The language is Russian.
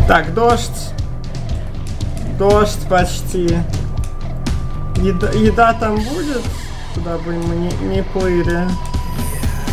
Так, дождь. Дождь почти. Еда там будет? Куда бы мы не плыли.